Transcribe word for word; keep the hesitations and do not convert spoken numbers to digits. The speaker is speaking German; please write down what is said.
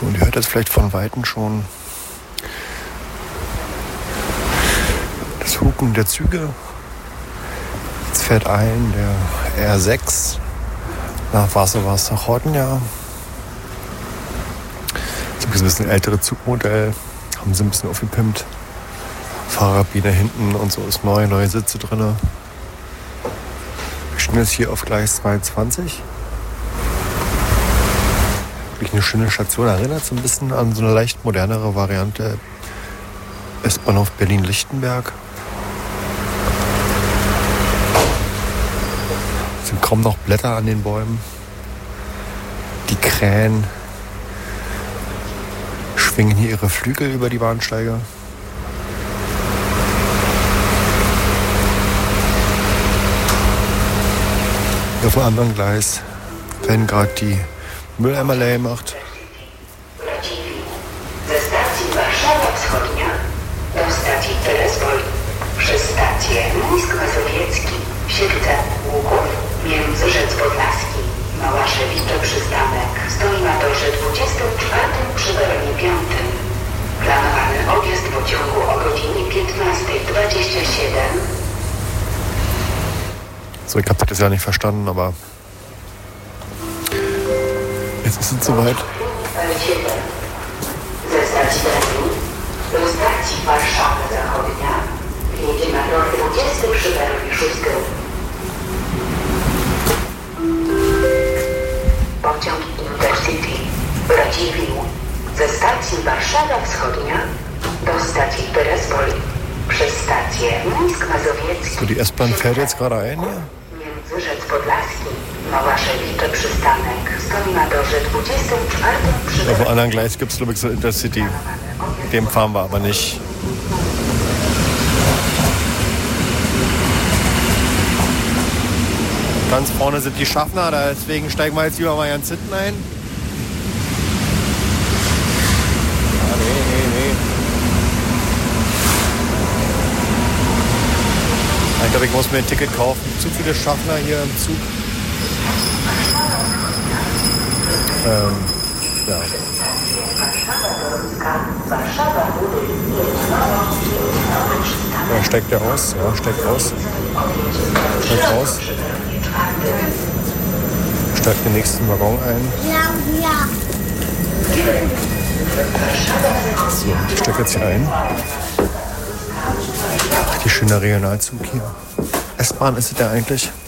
So, und ihr hört jetzt vielleicht von Weitem schon das Hupen der Züge. Jetzt fährt ein der R sechs nach Warschau-Chodnia. Das ist ein bisschen ältere Zugmodell. Haben sie ein bisschen aufgepimpt. Fahrerkabine hinten und so ist neu, neue Sitze drin. Wir stehen jetzt hier auf Gleis zweiundzwanzig. Wirklich eine schöne Station. Erinnert so ein bisschen an so eine leicht modernere Variante S-Bahnhof Berlin-Lichtenberg. Es sind kaum noch Blätter an den Bäumen. Die Krähen schwingen hier ihre Flügel über die Bahnsteige. Auf dem anderen Gleis werden gerade die Mülleimer leer gemacht. Ze stacji Warszawa Wschodnia do stacji Terespol przez stację Mińsk Mazowiecki, Siedlce, Łuków, Międzyrzec Podlaski, Małaszewicze przystanek stoi na torze dwudziestym czwartym przy peronie piątym. Planowany odjazd pociągu o godzinie piętnasta dwadzieścia siedem. So, ich habe das ja nicht verstanden, aber jetzt ist es soweit. Ze stacji Berlin do stacji Warszawa Zachodnia jedzie na tor dwudziesty przy peronie szóstym. Pociąg Intercity Radziwiłł ze stacji Warszawa Wschodnia do stacji Terespol przez stację Mińsk Mazowiecki. So, die S-Bahn fährt jetzt gerade ein hier. Międzyrzec Podlaski, Małaszewicze przystanek stoi na torze dwudziestym czwartym przy Auf dem anderen Gleis gibt es, glaube ich, so Intercity. Dem fahren wir aber nicht. Ganz vorne sind die Schaffner, deswegen steigen wir jetzt lieber mal ganz hinten ein. Ah, nee, nee, nee. Ich glaube, ich muss mir ein Ticket kaufen. Zu viele Schaffner hier im Zug. Ähm, ja. Ja, steigt der aus? Ja, steigt aus. Steigt aus. Steigt den nächsten Waggon ein. Ja, ja. So, ich steige jetzt hier ein. Ach, die schöne Regionalzug hier. S-Bahn ist es ja eigentlich.